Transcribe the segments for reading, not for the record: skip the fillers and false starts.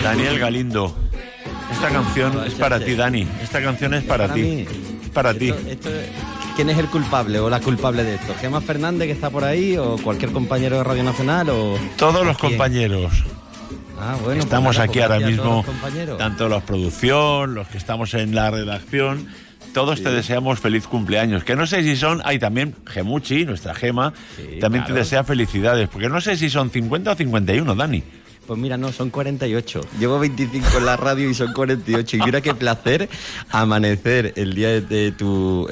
Daniel Galindo, esta canción es para ti, Dani. Esta canción es para ti. Mí. Es para ti. ¿Quién es el culpable o la culpable de esto? ¿Gemma Fernández, que está por ahí, o cualquier compañero de Radio Nacional? O Todos los ¿quién? compañeros. Bueno, estamos pues aquí ahora mismo, los tanto la producción, los que estamos en la redacción, todos te deseamos feliz cumpleaños. Que no sé si son, hay también Gemuchi, nuestra Gema, también te desea felicidades, porque no sé si son 50 o 51, Dani. Pues mira, no, son 48. Llevo 25 en la radio y son 48. Y mira qué placer amanecer el día de tu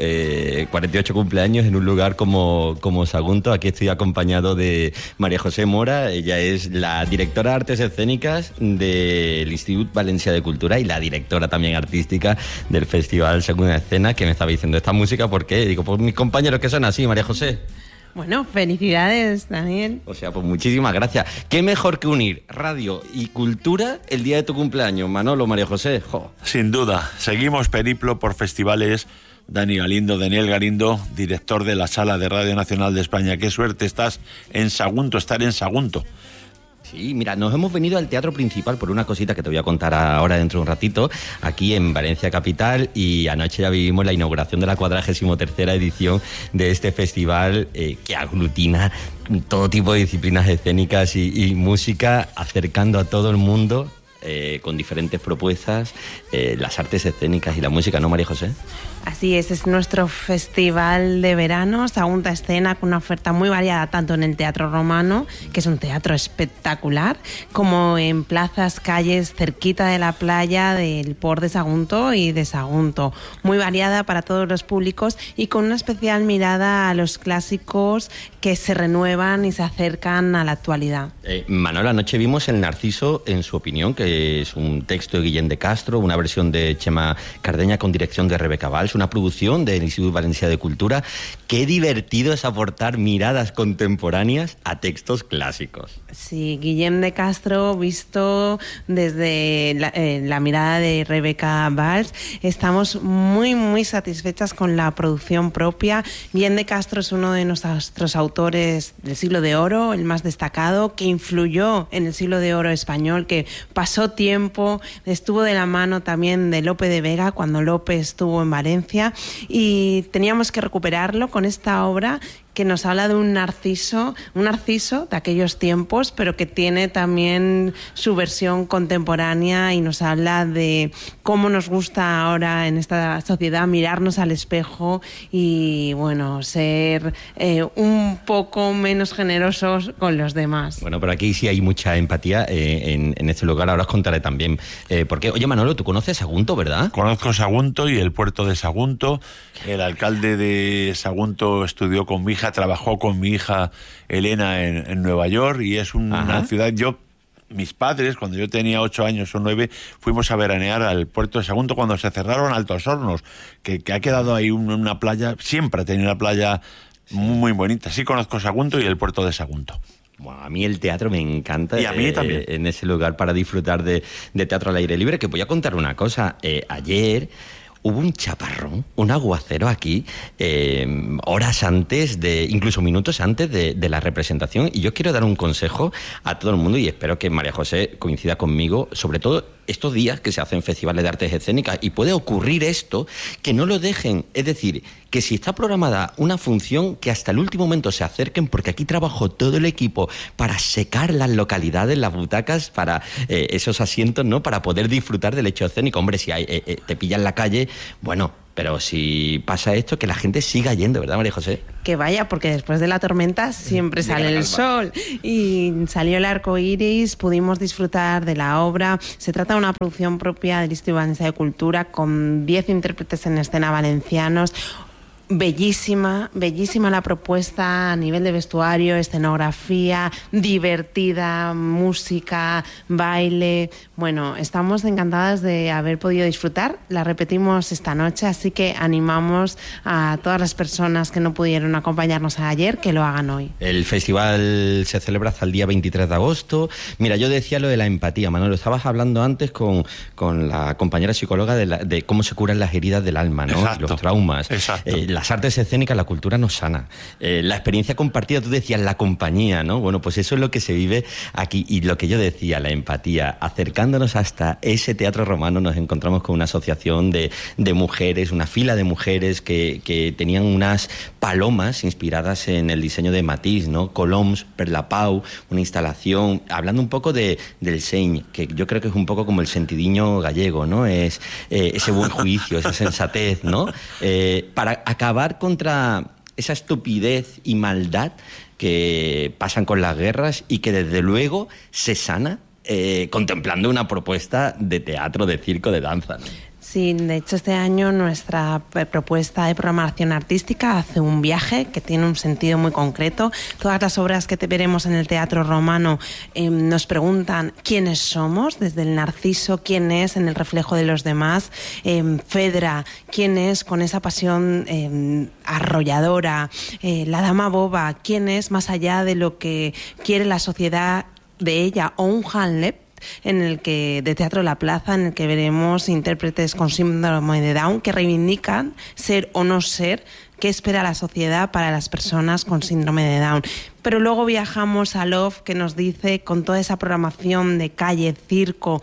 48 cumpleaños en un lugar como Sagunto. Aquí estoy acompañado de María José Mora. Ella es la directora de Artes Escénicas del Instituto Valencià de Cultura y la directora también artística del Festival Segunda Escena, que me estaba diciendo esta música. ¿Por qué? Digo, pues mis compañeros que son así, María José. Bueno, felicidades, Daniel. O sea, pues muchísimas gracias. ¿Qué mejor que unir radio y cultura el día de tu cumpleaños, Manolo, María José? Jo. Sin duda. Seguimos periplo por festivales. Daniel Galindo, director de la Sala de Radio Nacional de España. Qué suerte estás en Sagunto, estar en Sagunto. Sí, mira, nos hemos venido al Teatro Principal por una cosita que te voy a contar ahora dentro de un ratito, aquí en Valencia Capital, y anoche ya vivimos la inauguración de la 43ª edición de este festival que aglutina todo tipo de disciplinas escénicas y música, acercando a todo el mundo con diferentes propuestas, las artes escénicas y la música, ¿no, María José? Así es nuestro festival de verano, Segunda Escena, con una oferta muy variada, tanto en el Teatro Romano, que es un teatro espectacular, como en plazas, calles, cerquita de la playa del Port de Sagunto y de Sagunto. Muy variada para todos los públicos y con una especial mirada a los clásicos que se renuevan y se acercan a la actualidad. Manuel, anoche vimos El Narciso, en su opinión, que es un texto de Guillem de Castro, una versión de Chema Cardeña con dirección de Rebeca Valls, una producción del Instituto Valencià de Cultura. Qué divertido es aportar miradas contemporáneas a textos clásicos. Sí, Guillem de Castro, visto desde la mirada de Rebeca Valls. Estamos muy, muy satisfechas con la producción propia. Guillem de Castro es uno de nuestros autores del siglo de oro, el más destacado, que influyó en el siglo de oro español, que pasó tiempo, estuvo de la mano también de Lope de Vega cuando Lope estuvo en Valencia, y teníamos que recuperarlo con esta obra que nos habla de un narciso de aquellos tiempos, pero que tiene también su versión contemporánea y nos habla de cómo nos gusta ahora en esta sociedad mirarnos al espejo y, bueno, ser un poco menos generosos con los demás. Bueno, pero aquí sí hay mucha empatía en este lugar, ahora os contaré también por qué. Oye, Manolo, tú conoces Sagunto, ¿verdad? Conozco Sagunto y el puerto de Sagunto. El alcalde de Sagunto estudió con mi hija, trabajó con mi hija Elena en Nueva York, y es una ciudad. Mis padres, cuando yo tenía 8 años o 9, fuimos a veranear al puerto de Sagunto cuando se cerraron Altos Hornos, que ha quedado ahí una playa, siempre ha tenido una playa muy bonita. Sí conozco Sagunto y el puerto de Sagunto. Bueno, a mí el teatro me encanta. Y a mí también. En ese lugar para disfrutar de teatro al aire libre, que voy a contar una cosa. Ayer hubo un chaparrón, un aguacero aquí, horas antes, incluso minutos antes de la representación, y yo quiero dar un consejo a todo el mundo, y espero que María José coincida conmigo, sobre todo estos días que se hacen festivales de artes escénicas, y puede ocurrir esto, que no lo dejen, es decir, que si está programada una función, que hasta el último momento se acerquen, porque aquí trabajó todo el equipo para secar las localidades, las butacas, para esos asientos, ¿no?, para poder disfrutar del hecho escénico. Hombre, si te pilla en la calle, bueno, pero si pasa esto, que la gente siga yendo, ¿verdad, María José? Que vaya, porque después de la tormenta siempre sale el sol. Y salió el arco iris, pudimos disfrutar de la obra. Se trata de una producción propia del Instituto Valencià de Cultura, con 10 intérpretes en escena valencianos. Bellísima, bellísima la propuesta a nivel de vestuario, escenografía, divertida, música, baile. Bueno, estamos encantadas de haber podido disfrutar. La repetimos esta noche, así que animamos a todas las personas que no pudieron acompañarnos ayer que lo hagan hoy. El festival se celebra hasta el día 23 de agosto. Mira, yo decía lo de la empatía, Manolo. Estabas hablando antes con la compañera psicóloga de cómo se curan las heridas del alma, ¿no? Exacto. Los traumas. Exacto. las artes escénicas, la cultura nos sana. La experiencia compartida, tú decías, la compañía, ¿no? Bueno, pues eso es lo que se vive aquí. Y lo que yo decía, la empatía. Acercándonos hasta ese Teatro Romano nos encontramos con una asociación de mujeres, una fila de mujeres que tenían unas palomas inspiradas en el diseño de Matisse, ¿no? Coloms per la Pau, una instalación, hablando un poco del seny, que yo creo que es un poco como el sentidiño gallego, ¿no? Es ese buen juicio, esa sensatez, ¿no? Para acabar contra esa estupidez y maldad que pasan con las guerras y que desde luego se sana contemplando una propuesta de teatro, de circo, de danza, ¿no? Sí, de hecho este año nuestra propuesta de programación artística hace un viaje que tiene un sentido muy concreto. Todas las obras que veremos en el Teatro Romano nos preguntan quiénes somos, desde el Narciso, quién es en el reflejo de los demás, Fedra, quién es con esa pasión arrolladora, la Dama Boba, quién es más allá de lo que quiere la sociedad de ella, o un Hamlet en el que de Teatro La Plaza, en el que veremos intérpretes con síndrome de Down que reivindican ser o no ser, qué espera la sociedad para las personas con síndrome de Down. Pero luego viajamos a Love, que nos dice, con toda esa programación de calle, circo,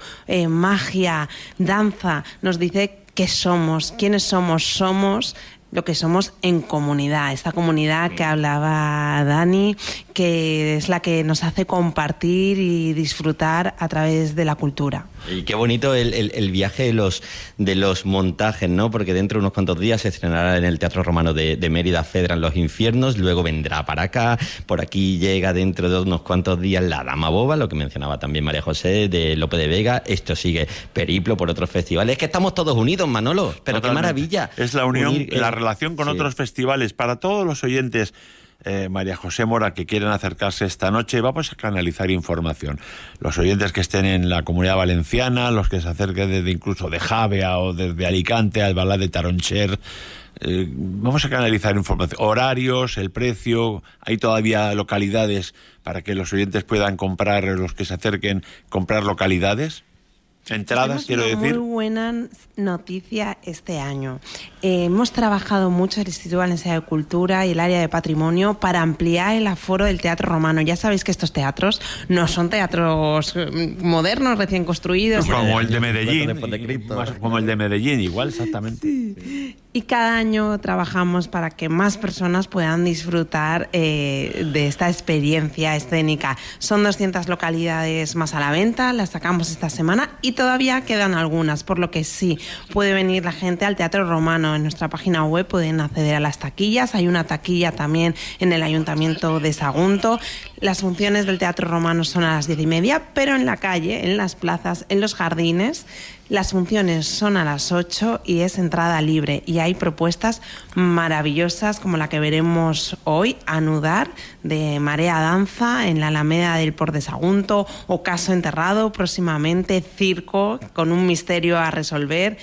magia, danza, nos dice qué somos, quiénes somos. Somos lo que somos en comunidad, esta comunidad que hablaba Dani, que es la que nos hace compartir y disfrutar a través de la cultura. Y qué bonito el viaje de los montajes, ¿no? Porque dentro de unos cuantos días se estrenará en el Teatro Romano de Mérida Fedra en Los Infiernos, luego vendrá para acá, por aquí llega dentro de unos cuantos días La Dama Boba, lo que mencionaba también María José, de Lope de Vega. Esto sigue periplo por otros festivales. Es que estamos todos unidos, Manolo, pero Totalmente. Qué maravilla. Es la unión, la relación con otros festivales. Para todos los oyentes, María José Mora, que quieren acercarse esta noche, vamos a canalizar información. Los oyentes que estén en la Comunidad Valenciana, los que se acerquen desde incluso de Javea o desde Alicante, Albalá de Taroncher, vamos a canalizar información. Horarios, el precio, hay todavía localidades para que los oyentes puedan comprar, los que se acerquen, comprar localidades. Entradas, quiero decir. Muy buena noticia este año. Hemos trabajado mucho el Instituto Valenciano de Cultura y el área de patrimonio para ampliar el aforo del Teatro Romano. Ya sabéis que estos teatros no son teatros modernos, recién construidos. Como el de Medellín, como el de Medellín, igual, exactamente. Sí. Y cada año trabajamos para que más personas puedan disfrutar de esta experiencia escénica. Son 200 localidades más a la venta, las sacamos esta semana y todavía quedan algunas, por lo que sí, puede venir la gente al Teatro Romano. En nuestra página web pueden acceder a las taquillas. Hay una taquilla también en el Ayuntamiento de Sagunto. Las funciones del Teatro Romano son a las 10:30, pero en la calle, en las plazas, en los jardines, las funciones son a las 8 y es entrada libre. Y hay propuestas maravillosas como la que veremos hoy, Anudar, de Marea Danza, en la Alameda del Port de Sagunto, o Caso Enterrado, próximamente Circo, con un misterio a resolver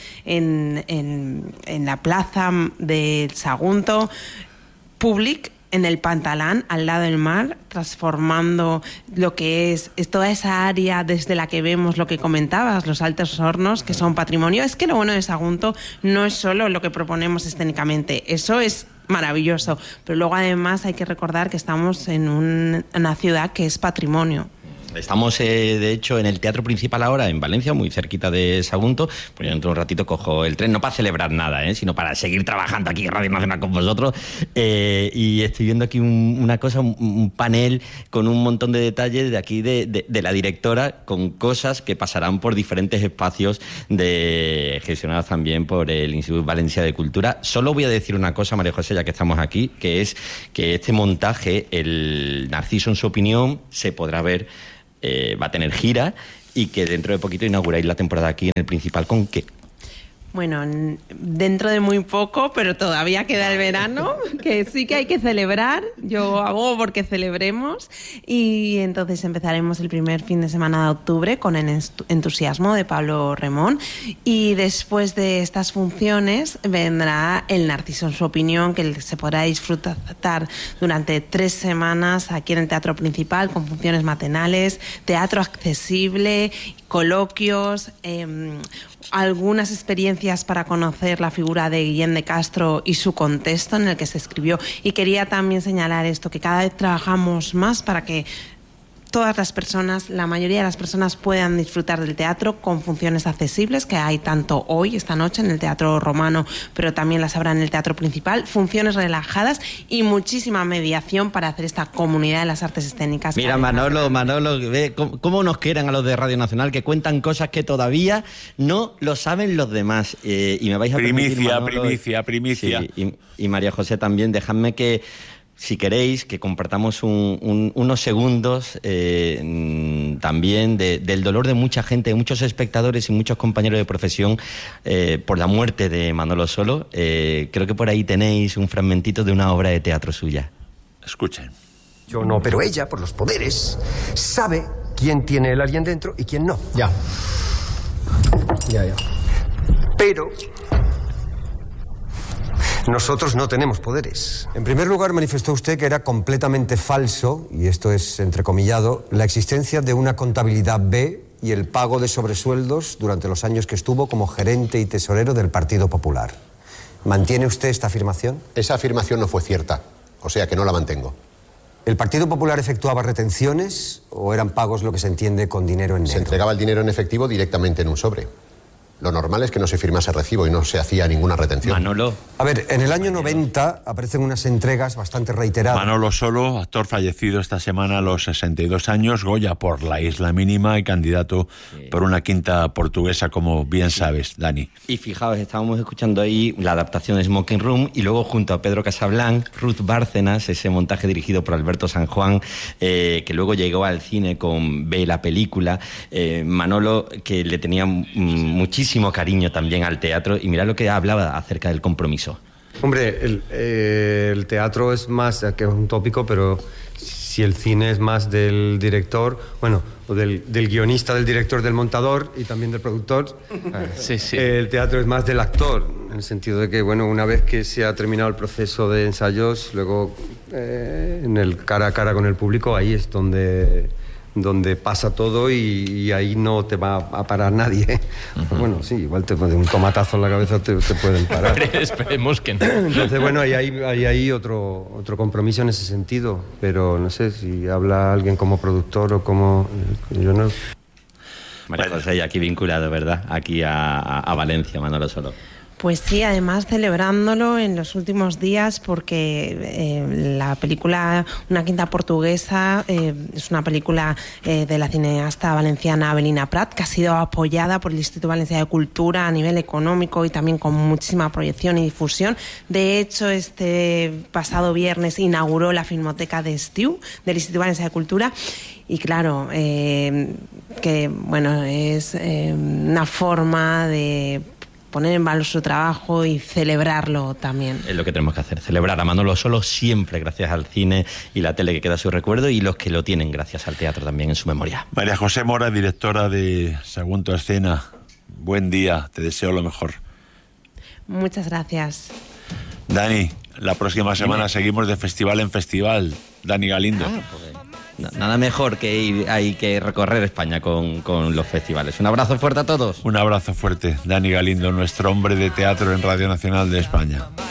en la plaza de Sagunto, Public, en el Pantalán, al lado del mar, transformando lo que es toda esa área desde la que vemos lo que comentabas, los Altos Hornos, que son patrimonio. Es que lo bueno de Sagunto no es solo lo que proponemos escénicamente, eso es maravilloso, pero luego además hay que recordar que estamos en una ciudad que es patrimonio. Estamos, de hecho, en el Teatro Principal ahora, en Valencia, muy cerquita de Sagunto. Pues yo dentro de un ratito cojo el tren, no para celebrar nada, sino para seguir trabajando aquí en Radio Nacional con vosotros. Y estoy viendo aquí una cosa, un panel con un montón de detalles de aquí de la directora, con cosas que pasarán por diferentes espacios gestionados también por el Instituto Valencià de Cultura. Solo voy a decir una cosa, María José, ya que estamos aquí, que es que este montaje, el Narciso en su opinión, se podrá ver, va a tener gira, y que dentro de poquito inauguráis la temporada aquí en el Principal. ¿Con qué? Bueno, dentro de muy poco, pero todavía queda el verano, que sí que hay que celebrar. Yo abogo porque celebremos. Y entonces empezaremos el primer fin de semana de octubre con el entusiasmo de Pablo Remón. Y después de estas funciones vendrá el Narciso en su opinión, que se podrá disfrutar durante 3 semanas aquí en el Teatro Principal, con funciones matinales, teatro accesible, coloquios, algunas experiencias referencias para conocer la figura de Guillén de Castro y su contexto en el que se escribió. Y quería también señalar esto, que cada vez trabajamos más para que todas las personas, la mayoría de las personas puedan disfrutar del teatro con funciones accesibles, que hay tanto hoy, esta noche, en el Teatro Romano, pero también las habrá en el Teatro Principal, funciones relajadas y muchísima mediación para hacer esta comunidad de las artes escénicas. Mira, Manolo, ve cómo nos quieren a los de Radio Nacional, que cuentan cosas que todavía no lo saben los demás. Y me vais a permitir, Manolo, primicia. Sí, y María José también, dejadme que, si queréis, que compartamos unos segundos también del dolor de mucha gente, de muchos espectadores y muchos compañeros de profesión por la muerte de Manolo Solo. Creo que por ahí tenéis un fragmentito de una obra de teatro suya. Escuchen. Yo no, pero ella, por los poderes, sabe quién tiene el alien dentro y quién no. Ya. Pero nosotros no tenemos poderes. En primer lugar, manifestó usted que era completamente falso, y esto es entrecomillado, la existencia de una contabilidad B y el pago de sobresueldos durante los años que estuvo como gerente y tesorero del Partido Popular. ¿Mantiene usted esta afirmación? Esa afirmación no fue cierta, o sea que no la mantengo. ¿El Partido Popular efectuaba retenciones o eran pagos lo que se entiende con dinero en negro? Se entregaba el dinero en efectivo directamente en un sobre. Lo normal es que no se firmase recibo y no se hacía ninguna retención. Manolo. A ver, en el año 90 aparecen unas entregas bastante reiteradas. Manolo Solo, actor fallecido esta semana a los 62 años, Goya por La Isla Mínima y candidato por una quinta portuguesa, como bien sabes, Dani. Y fijaos, estábamos escuchando ahí la adaptación de Smoking Room y luego junto a Pedro Casablanc, Ruth Bárcenas, ese montaje dirigido por Alberto San Juan, que luego llegó al cine con Ve la película. Manolo, que le tenía muchísimo cariño también al teatro, y mirad lo que hablaba acerca del compromiso. Hombre, el teatro es más, que es un tópico, pero si el cine es más del director, bueno, o del guionista, del director, del montador y también del productor, sí. El teatro es más del actor, en el sentido de que, bueno, una vez que se ha terminado el proceso de ensayos, luego en el cara a cara con el público, ahí es donde pasa todo y ahí no te va a parar nadie. Uh-huh. Bueno, sí, igual de un tomatazo en la cabeza te pueden parar. Esperemos que no. Entonces, bueno, hay ahí otro compromiso en ese sentido, pero no sé si habla alguien como productor o como... yo no... María José, aquí vinculado, ¿verdad? Aquí a Valencia, Manolo Solo. Pues sí, además celebrándolo en los últimos días porque la película Una quinta portuguesa es una película de la cineasta valenciana Avelina Prat, que ha sido apoyada por el Instituto Valenciano de Cultura a nivel económico y también con muchísima proyección y difusión. De hecho, este pasado viernes inauguró la Filmoteca de Estiu del Instituto Valenciano de Cultura. Y claro, que bueno, es una forma de poner en valor su trabajo y celebrarlo también. Es lo que tenemos que hacer, celebrar a Manolo Solo siempre gracias al cine y la tele que queda a su recuerdo, y los que lo tienen gracias al teatro también en su memoria. María José Mora, directora de Sagunto Escena, buen día, te deseo lo mejor. Muchas gracias. Dani, la próxima semana seguimos de festival en festival. Dani Galindo. Nada mejor que ir hay que recorrer España con los festivales. Un abrazo fuerte a todos. Un abrazo fuerte, Dani Galindo, nuestro hombre de teatro en Radio Nacional de España.